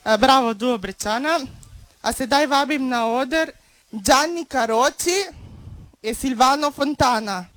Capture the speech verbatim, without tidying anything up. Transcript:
Bravo, duo Brečana. A sedaj vabim na oder Gianni Caroci in Silvano Fontana.